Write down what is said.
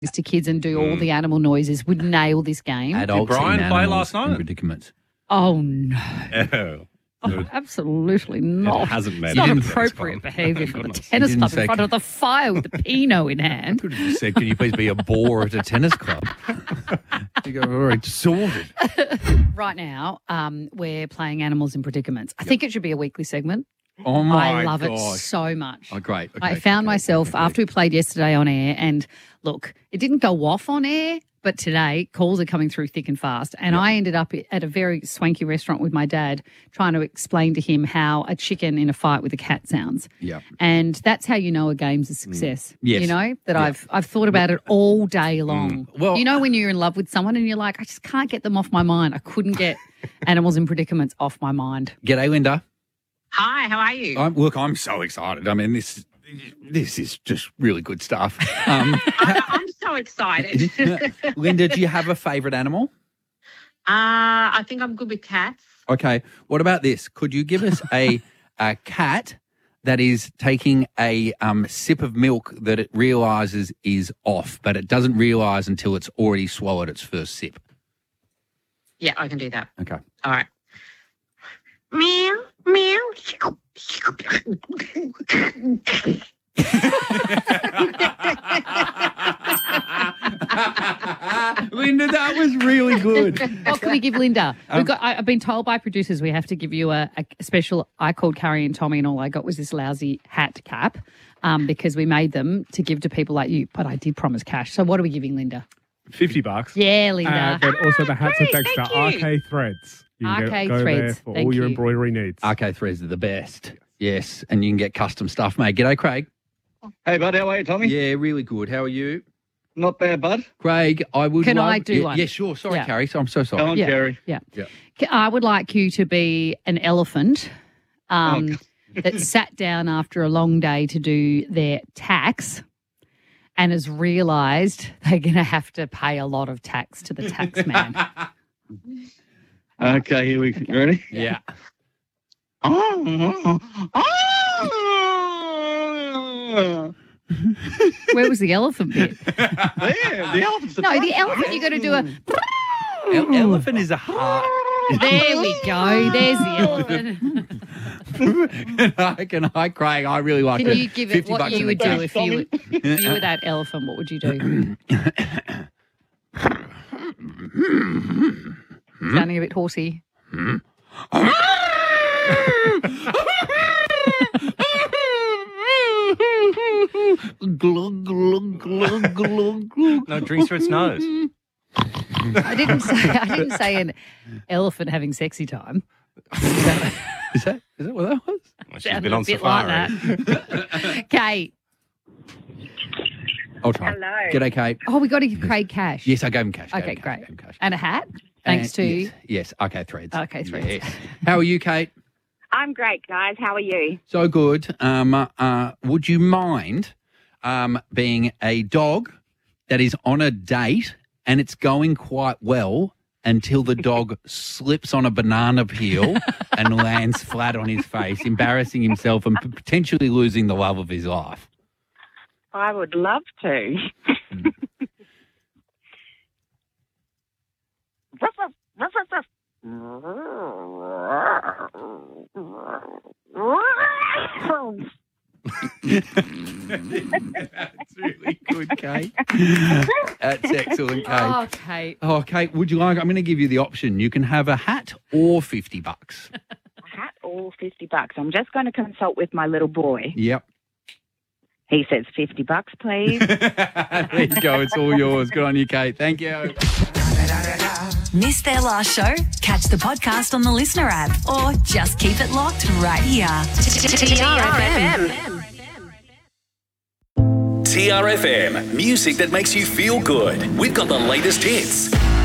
to kids and do all the animal noises would nail this game. Adults Did Brian in play animals last night? in predicaments. Oh, no. Oh. Oh, absolutely not. It hasn't It's met not the tennis appropriate club. behaviour for the Goodness. tennis You didn't club say- in front of the fire with the Pinot in hand. Could have just said, can you please be a bore at a tennis club? You go, all right, sorted. Right now, we're playing Animals in Predicaments. I think it should be a weekly segment. Oh, my I love it gosh. so much. Oh, great. I Okay, found okay, myself okay. after we played yesterday on air, and look, it didn't go off on air, but today calls are coming through thick and fast. And I ended up at a very swanky restaurant with my dad trying to explain to him how a chicken in a fight with a cat sounds. Yeah. And that's how you know a game's a success. Yes. You know, that I've thought about it all day long. Well- you know, when you're in love with someone and you're like, I just can't get them off my mind. I couldn't get Animals in Predicaments off my mind. G'day, Linda. Hi, how are you? Look, I'm so excited. I mean, this is just really good stuff. I'm so excited. Linda, do you have a favourite animal? I think I'm good with cats. Okay. What about this? Could you give us a cat that is taking a sip of milk that it realises is off, but it doesn't realise until it's already swallowed its first sip? Yeah, I can do that. Okay. All right. Meow, meow. Linda, that was really good. What can we give Linda? I've been told by producers we have to give you a special. I called Carrie and Tommy, and all I got was this lousy hat cap because we made them to give to people like you. But I did promise cash. So what are we giving Linda? $50. Yeah, Linda. But also the hats great, are thanks to thank you. RK Threads. You can RK go there Threads, for thank all your you. embroidery needs. RK Threads are the best. Yes, and you can get custom stuff, mate. G'day, Craig. Hey, bud, how are you, Tommy? Yeah, really good. How are you? Not bad, bud. Craig, I would Can love... I do yeah, one? Yeah, sure. Sorry, Yeah. Carrie. So I'm so sorry. Go on, Yeah. Jerry. Yeah. Yeah. I would like you to be an elephant God. that sat down after a long day to do their tax and has realised they're going to have to pay a lot of tax to the tax man. Okay, here we go. You ready? Yeah. Where was the elephant bit? There, the elephant's No, the elephant, you got to do a... Elephant is a heart. There we go. There's the elephant. Can I, Craig? I really like Can it. you give it 50 what bucks you on would the do cash. if you were that elephant? What would you do? Sounding a bit horsey. Glug, glug, glug, glug, glug. No, drinks through its nose. I didn't say an elephant having sexy time. Is that what that was? Well, she's Sounded been a on bit safari. like that. Kate. I'll try. Hello. G'day, Kate. Oh, we got to give Craig cash. Yes, I gave him cash. Okay, gave great. him cash. And a hat. Thanks to... Yes, okay, Threads. Okay, Threads. Yes. How are you, Kate? I'm great, guys. How are you? So good. Would you mind being a dog that is on a date and it's going quite well until the dog slips on a banana peel and lands flat on his face, embarrassing himself and potentially losing the love of his life? I would love to. Ruff, ruff, ruff, ruff, ruff. That's really good, Kate. That's excellent, Kate. Oh, Kate. Oh, Kate, would you like? I'm going to give you the option. You can have a hat or $50. A hat or $50. I'm just going to consult with my little boy. Yep. He says $50, please. There you go. It's all yours. Good on you, Kate. Thank you. Missed their last show? Catch the podcast on the Listener app or just keep it locked right here. TRFM. TRFM. Music that makes you feel good. We've got the latest hits.